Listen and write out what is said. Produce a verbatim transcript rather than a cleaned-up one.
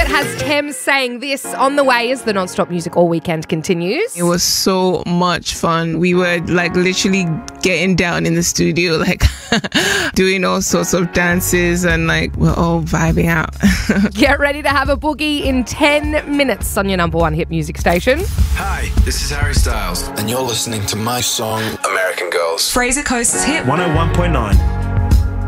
has Thames saying this on the way as the non-stop music all weekend continues. It was so much fun. We were like literally getting down in the studio, like doing all sorts of dances, and like we're all vibing out. Get ready to have a boogie in ten minutes on your number one hit music station. Hi, this is Harry Styles, and you're listening to my song, American Girls. Fraser Coast's hit one oh one point nine.